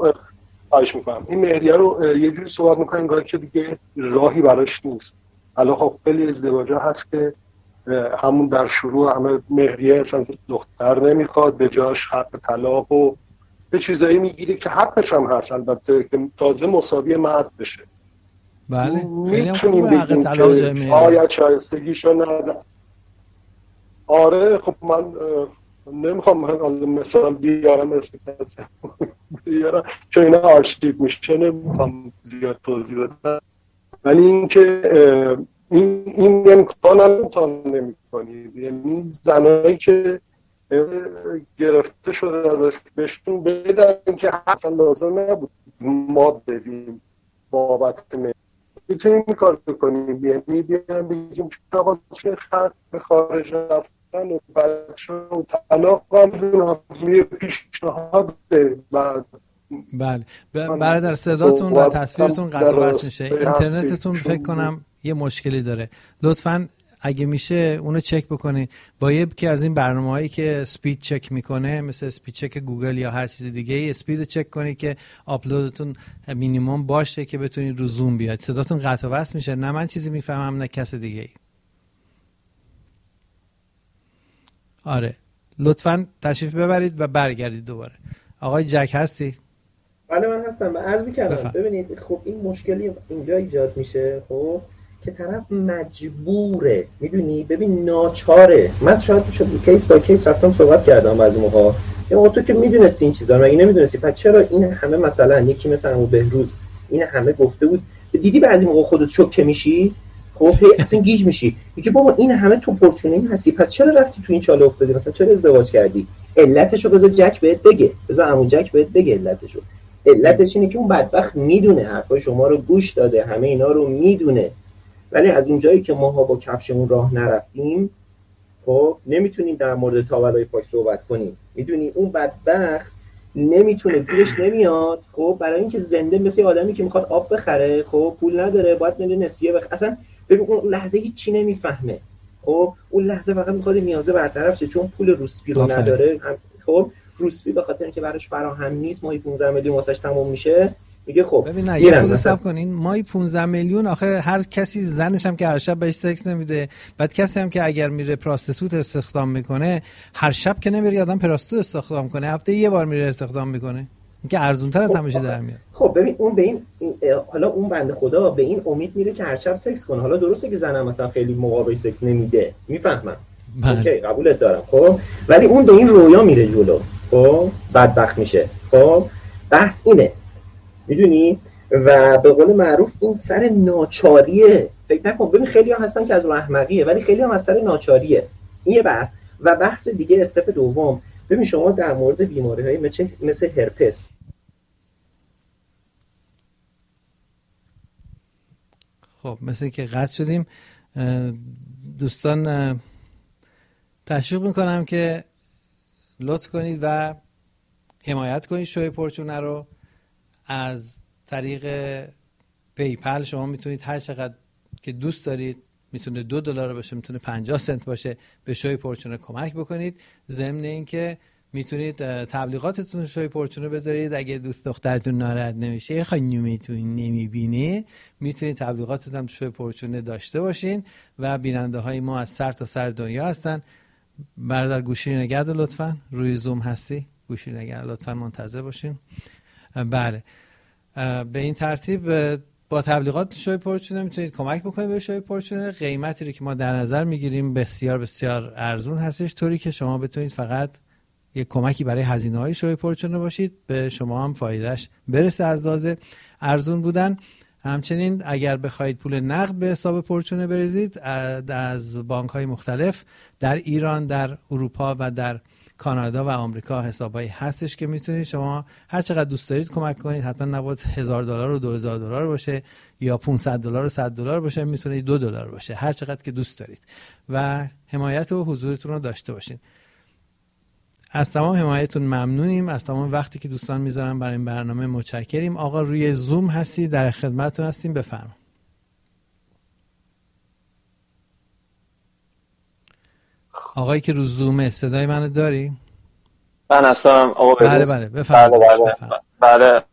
رو خواهش میکنم، این مهریه رو یه جوری صحبت میکنم انگار که دیگه راهی براش نیست. الان خب خیلی ازدواجا هست که همون در شروع همه مهریه اصلا دختر نمیخواد، به جاش حق طلاق و به چیزایی میگیره که حقش هم هست البته، که تازه مساوی مرد بشه. بله خیلی هم خوبه حق بگیم طلاق جای که مهریه. شاید شایستگیشو نداره. آره خب من نمیخوام مثال بیارم بیارم چون اینا آرشیو میشه، نمیخوام زیاد توضیح بدم، ولی اینکه این امکان هم نمی‌کنید. یعنی زنایی که گرفته شده ازش بهشون بدن که اصلا لازم نبود ما بدیم بابت میتونیم این کار بکنیم. یعنی بیان بگیم که آقا چه به خارج رفتن و بچه و طلاق هم پیشنهاد بعد. بله برادر صداتون و تصویرتون قطع و وصل میشه، اینترنتتون فکر کنم یه مشکلی داره. لطفاً اگه میشه اونو چک بکنین با یکی از این برنامه‌هایی که اسپید چک میکنه، مثل اسپید چک گوگل یا هر چیز دیگه ای، اسپید چک کنید که آپلودتون مینیمم باشه که بتونید رو زوم بیاد. صداتون قطع و وصل میشه، نه من چیزی میفهمم نه کس دیگه ای. آره لطفاً تشریف ببرید و برگردید دوباره. آقای جک هستی؟ بله من هستم. عرض می‌کردم ببینید خب این مشکلی اینجا ایجاد میشه خب که طرف مجبوره، میدونی، ببین ناچاره. من شاید کیس با کیس رفتم صحبت کردم بعضی موقع، یا تو که میدونستی این چیزا رو مگه نمیدونستی، پس چرا این همه مثلا یکی مثلا ابو بهروز این همه گفته بود، دیدی بعضی موقع خودت شوکه میشی خب اصلا گیج میشی، میگه بابا این همه تو پورچونی هستی پس چرا رفتی تو این چاله افتادی، مثلا چرا ازدواج کردی؟ علتشو بذار جک بهت بگه، بذار عمو جک بهت بگه علتشو. علتش اینه که اون بدبخت میدونه حرفای شما رو گوش داده، همه اینا رو میدونه، ولی از اونجایی که ماها با کفشمون راه نرفتیم خب نمیتونیم در مورد تاولای پاک صحبت کنیم. میدونی اون بدبخت نمیتونه، گیرش نمیاد خب، برای اینکه زنده مثل آدمی که میخواد آب بخره خب پول نداره باید بده نسیه اصلا ببین اون لحظه هیچی نمیفهمه خب، اون لحظه فقط میخواد نیازه برطرف شه چون پول روسپی رو نداره. خب روسپی به خاطر اینکه براش فراهم نیست ماهی 15 میلیون واسش تموم میشه، میگه خب ببین نه یه خود حساب کنین ماهی 15 میلیون، آخه هر کسی زنش هم که هر شب بهش سکس نمیده، بعد کسی هم که اگر میره پراستیتوت استخدام میکنه هر شب که نمیره آدم پراستیتوت استخدام کنه، هفته یه بار میره استخدام میکنه، این که ارزان‌تر از همیشه در میاد. خب ببین اون به این حالا اون بنده خدا به این امید میره که هر شب سکس کنه. حالا درسته که زنم مثلا خیلی مقابل سکس نمیده، میفهمم اوکی قبولت دارم خب، ولی اون به این رویا میره جلو خب بدبخت میشه. خب بحث اینه میدونی، و به قول معروف این سر ناچاریه. فکر نکن ببین خیلی ها هستن که از احمقیه ولی خیلی هم از سر ناچاریه. این یه بحث. و بحث دیگه استپ دوم، ببین شما در مورد بیماری‌های مثل هرپس، خب مثل که قطع شدیم دوستان، تشویق میکنم که لطف کنید و حمایت کنید شوی پرچونه رو. از طریق پیپل شما میتونید هر چقدر که دوست دارید، میتونه $2 باشه، میتونه 50 سنت باشه، به شوی پرچونه کمک بکنید. ضمن این که میتونید تبلیغاتتون شوی پرچونه بذارید. اگه دوست دخترتون ناراحت نمیشه، خانومتون نمیبینه، میتونید تبلیغاتتون هم شوی پرچونه داشته باشین و بیننده های ما از سر تا سر دنیا هستن. برادر گوشی نگرد لطفاً، روی زوم هستی گوشی نگرد لطفاً منتظر باشین. بله به این ترتیب با تبلیغات شوی پرچونه میتونید کمک بکنید به شوی پرچونه. قیمتی رو که ما در نظر میگیریم بسیار بسیار ارزون هستش، طوری که شما بتونید فقط یک کمکی برای هزینه‌های شوی پرچونه باشید، به شما هم فایدهش برسه از لحاظ ارزون بودن. همچنین اگر بخواید پول نقد به حساب پرچونه بریزید از بانک‌های مختلف در ایران، در اروپا و در کانادا و آمریکا حسابایی هستش که میتونید شما هر چقدر دوست دارید کمک کنید. حتما نباید $1000 و $2000 باشه یا $500 و $100 باشه، میتونه $2 باشه، هر چقدر که دوست دارید و حمایت و حضورتون رو داشته باشین. از تمام حمایتتون ممنونیم، از تمام وقتی که دوستان میذارن برای این برنامه متشکریم. آقا روی زوم هستی، در خدمتتون هستیم، بفرمایید. آقایی که رو زومه، صدای منو داری؟ من هستم آقا بهروز. بله بفرمایید. بله